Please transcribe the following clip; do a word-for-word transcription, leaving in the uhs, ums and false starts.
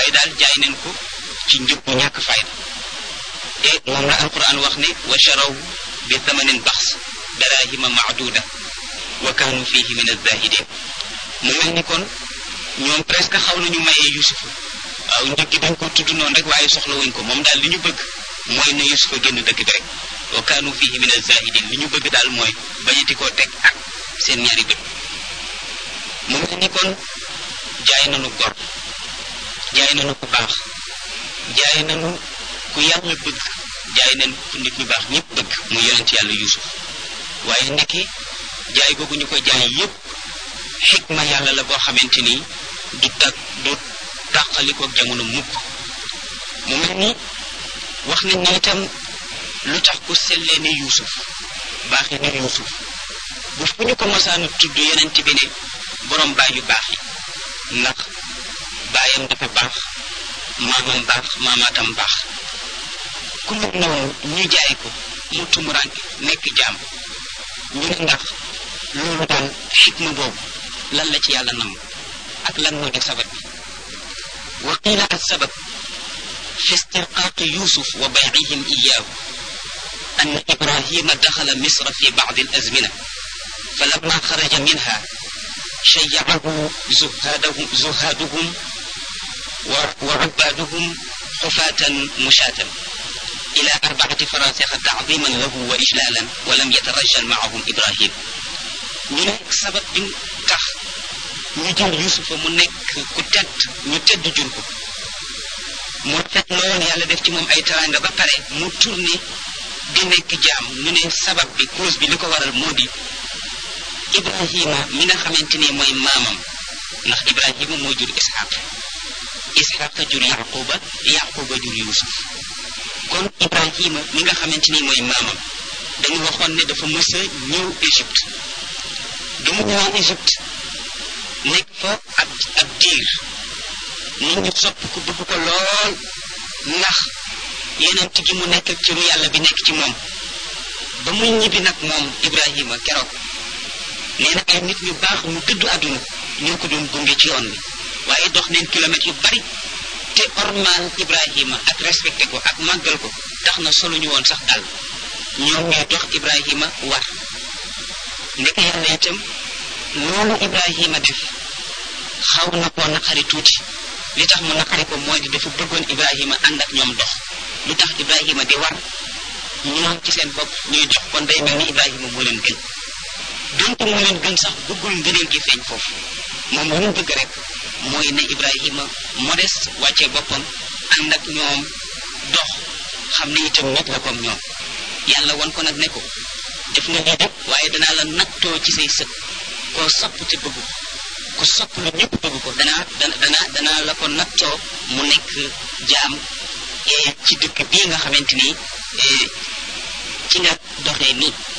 waaye daal jaay nañ ko ci njëg bu ñàkk fayda te moom la alquran wax ne wa charaw bi thamanin baxs darahima maaduda wa kaanu fihi min azahidin mu mel ni kon ñoom presque xaw nañu mayee Yusufa waaw njëg gi dañ ko tudd noonu rek waaye soxla wuñ ko moom daal li ñu bëgg mooy ne Yusufa génn dëkk bi rek wa kaanu fihi min azahidin li ñu bëgg daal mooy bañati koo teg ak seen ñaari bët mu mel ni kon jaay nañu gor jaay nañu ku baax jaay nañu ku yàlla bëgg jaay nañu ku nit ñu baax ñëpp bëgg mu yonent yàlla Yusuf waaye ndekki jaay googu ñu ko jaay yépp xikma yàlla la boo xamante ni du tag du tàqalikook jamono mukk mu mel ni wax nañ ne itam lu tax ku sellee ne Yusuf baaxee ne Yusuf bu fu ñu ko mosaanu tudd yonent bi ne borom baay yu baax yi ndax baayam dafa baax maamam baax maamaatam baax ku mel noonu ñu jaay ko mu tumuraanke nekk jaam ñu ne ndax loolu daal xikma boobu lan la ci yàlla nam ak lan moo di sabab bi wa qiila as sabab fi istirqaaqi yusuf wa bay'ihim iyaahu an ibrahima daxala misra fi ba'di al azmina falamma xaraja minha shayyacahu zuhaadahum zuhaaduhum wa ubaaduhum xufaatan mushaatan ila arbacati farasixa tacdiman lahu wa ijlaalan wa lam yatarajal macahum ibrahim ñu ne sabab bi tax ñu jël Yusufa mu nekk ku tedd ñu tedd jur ko mu rafet lool yàlla def ci moom ay teraanga ba pare mu tourné di nekk jaam ñu ne sabab bi cause bi li ko waral moo di Ibrahima mi nga xamante ni mooy maamam ndax Ibrahima moo jur Isxaq Isxaq jur Yaquba Yaquba jur Yusuf kon Ibrahima mi nga xamante ni mooy maamam dañu waxoon ne dafa mës a ñëw Égypte du mu ñëwee Égypte nekk fa ab ab diir nit ñi sopp ko bëgg ko lool ndax yeneen gi mu nekk ak cëru yàlla bi nekk ci moom ba muy ñibbi nag moom Ibrahima keroog nee na ay nit ñu baax ñu dëddu àdduna ñoo ko doon gunge ci yoon bi waaye dox neen kilomètres yu bari te ormal Ibrahima ak respecté ko ak màggal ko tax na solo ñu woon sax dal ñoom ñooy dox Ibrahima war ndeke yàlla itam loolu Ibrahima def xaw na koo naqari tuuti li tax mu naqari ko mooy di dafa bëggoon Ibrahima ànd ak ñoom dox lu tax Ibrahima di war ñoom ci seen bopp ñuy dox kon day mel ni Ibrahima moo leen gën donte moo leen gën sax bëggul ngëneel gi feeñ foofu moom lu mu bëgg rek mooy ne Ibrahima modeste wàccee boppam ànd ak ñoom dox xam ne itam nit la comme ñoom yàlla wan ko nag ne ko def nga lii def waaye danaa la nattoo ci say sët koo sopp te bëgg ko sopp lu ñëpp bëgg ko danaa danaa danaa la ko nattoo mu nekk jaam ci dëkk bii nga xamante ni ci nga doxee nii